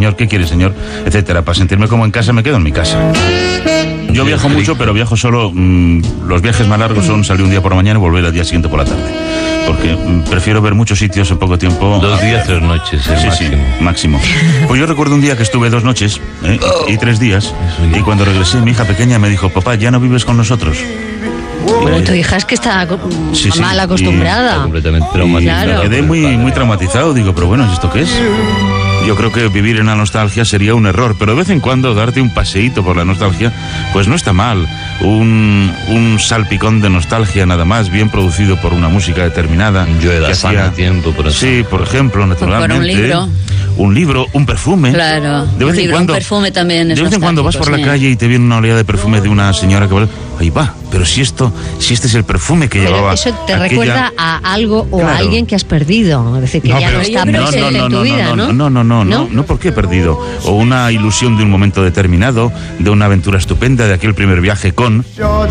señor? ¿Qué quiere, señor? Etcétera. Para sentirme como en casa me quedo en mi casa. Yo viajo mucho, pero viajo solo. Los viajes más largos son salir un día por la mañana y volver al día siguiente por la tarde. Porque prefiero ver muchos sitios en poco tiempo. 2 días, 3 noches, máximo. Pues yo recuerdo un día que estuve 2 noches y 3 días. Y cuando regresé, mi hija pequeña me dijo: papá, ¿ya no vives con nosotros? Bueno, tu hija es que está mal acostumbrada. Está completamente traumatizada. Claro. Quedé muy traumatizado. Digo, pero bueno, ¿y esto qué es? Yo creo que vivir en la nostalgia sería un error, pero de vez en cuando darte un paseíto por la nostalgia, pues no está mal. Un salpicón de nostalgia nada más, bien producido por una música determinada. Yo he dado fan a tiempo, por ejemplo. Sí, por ejemplo, naturalmente. Por un libro. Un libro, un perfume. Claro, de vez en cuando, un perfume también es de vez en cuando vas por la calle y te viene una oleada de perfume de una señora que... Ahí va, pero si este es el perfume que llevaba... Eso te recuerda a algo o a alguien que has perdido. Es decir, que ya no está presente en tu vida, ¿no? No, porque he perdido. O una ilusión de un momento determinado, de una aventura estupenda, de aquel primer viaje con...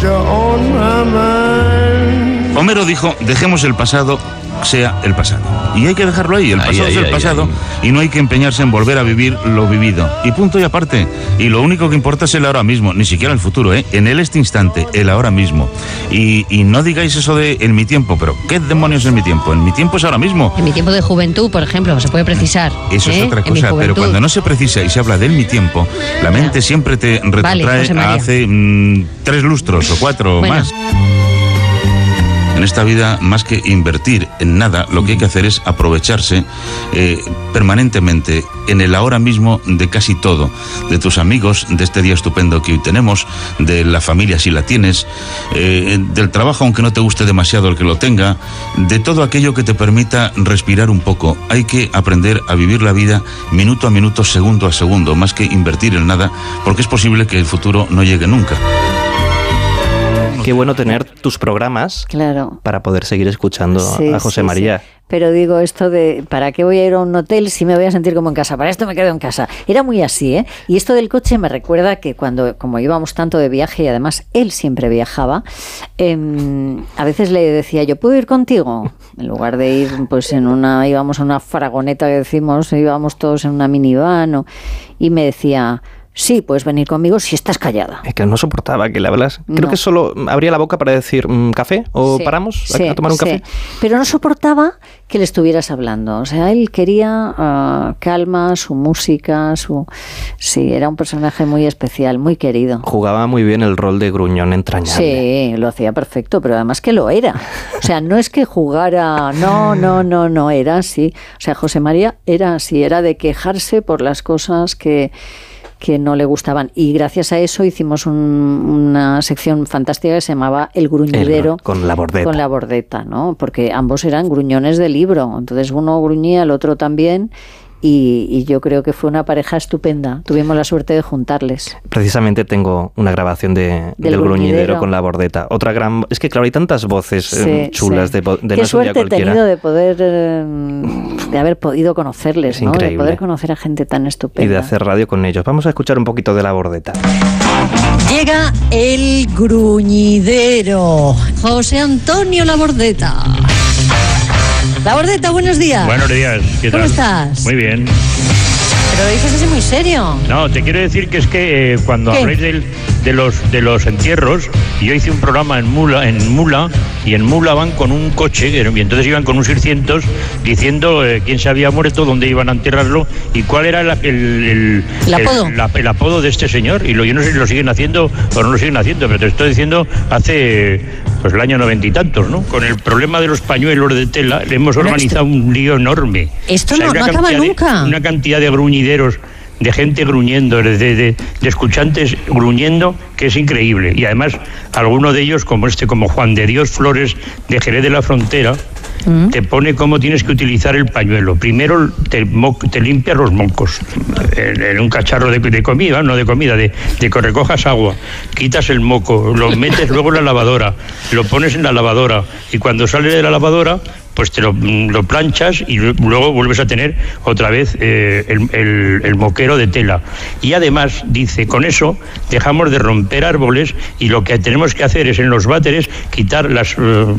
Homero dijo, dejemos el pasado sea el pasado. Y hay que dejarlo ahí, el pasado es el pasado, y no hay que empeñarse en volver a vivir lo vivido. Y punto y aparte. Y lo único que importa es el ahora mismo, ni siquiera el futuro, en este instante, el ahora mismo. Y no digáis eso de en mi tiempo, pero ¿qué demonios es mi tiempo? En mi tiempo es ahora mismo. En mi tiempo de juventud, por ejemplo, se puede precisar. Eso es otra cosa, pero cuando no se precisa y se habla del mi tiempo, la mente siempre te retrotrae a hace 3 lustros o 4 o más. En esta vida, más que invertir en nada, lo que hay que hacer es aprovecharse permanentemente en el ahora mismo de casi todo. De tus amigos, de este día estupendo que hoy tenemos, de la familia si la tienes, del trabajo aunque no te guste demasiado el que lo tenga, de todo aquello que te permita respirar un poco. Hay que aprender a vivir la vida minuto a minuto, segundo a segundo, más que invertir en nada, porque es posible que el futuro no llegue nunca. Qué bueno tener tus programas para poder seguir escuchando a José María. Sí. Pero digo esto de, ¿para qué voy a ir a un hotel si me voy a sentir como en casa? Para esto me quedo en casa. Era muy así, ¿eh? Y esto del coche me recuerda que como íbamos tanto de viaje y además él siempre viajaba, a veces le decía yo, ¿puedo ir contigo? En lugar de ir, pues íbamos a una faragoneta que decimos, íbamos todos en una minivan, y me decía... Sí, puedes venir conmigo si estás callada. Es que no soportaba que le hablas. Creo que solo abría la boca para decir ¿café? ¿O paramos a tomar un café? Pero no soportaba que le estuvieras hablando. O sea, él quería calma, su música, Sí, era un personaje muy especial, muy querido. Jugaba muy bien el rol de gruñón entrañable. Sí, lo hacía perfecto, pero además que lo era. O sea, no es que jugara... No, era así. O sea, José María era así, era de quejarse por las cosas que no le gustaban, y gracias a eso hicimos una sección fantástica que se llamaba El Gruñidero con la Bordeta, ¿no? Porque ambos eran gruñones de libro, entonces uno gruñía, el otro también, y yo creo que fue una pareja estupenda. Tuvimos la suerte de juntarles. Precisamente tengo una grabación del Gruñidero con la Bordeta. Otra gran... Es que claro, hay tantas voces chulas de Qué suerte he tenido de haber podido conocerles, ¿no? De poder conocer a gente tan estupenda. Y de hacer radio con ellos. Vamos a escuchar un poquito de la Bordeta. Llega El Gruñidero. José Antonio La Bordeta. La Bordeta, buenos días. Buenos días, ¿qué tal? ¿Cómo estás? Muy bien. Pero lo dices así muy serio. No, te quiero decir que es que cuando habléis de los entierros, yo hice un programa en Mula, y en Mula van con un coche, y entonces iban con un 600 diciendo quién se había muerto, dónde iban a enterrarlo y cuál era el apodo de este señor. Y yo no sé si lo siguen haciendo o no lo siguen haciendo, pero te estoy diciendo hace el año 90 y tantos, ¿no? Con el problema de los pañuelos de tela le hemos organizado un lío enorme. Esto no acaba nunca. Una cantidad de gruñideros, de gente gruñendo, de escuchantes gruñendo, que es increíble. Y además, alguno de ellos, como Juan de Dios Flores, de Jerez de la Frontera, te pone cómo tienes que utilizar el pañuelo. Primero te limpias los mocos en un cacharro de comida, no de comida, de que recojas agua, quitas el moco, lo metes luego en la lavadora, lo pones en la lavadora, y cuando sale de la lavadora pues te lo planchas y luego vuelves a tener otra vez el moquero de tela. Y además dice, con eso dejamos de romper árboles, y lo que tenemos que hacer es en los váteres quitar los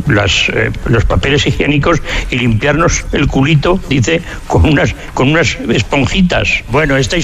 papeles higiénicos y limpiarnos el culito, dice, con unas esponjitas. Bueno, esta